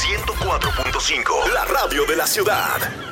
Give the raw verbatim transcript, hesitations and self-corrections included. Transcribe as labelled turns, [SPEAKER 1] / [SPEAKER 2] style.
[SPEAKER 1] ciento cuatro punto cinco, la radio de la ciudad.